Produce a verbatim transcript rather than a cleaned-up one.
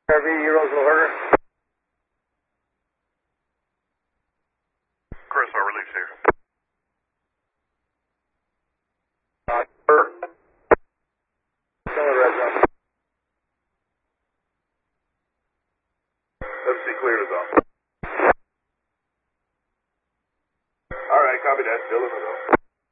R V, Roseville Herder. Chris, our release here. Uh, sir. Still in red zone. Let's see, cleared is off.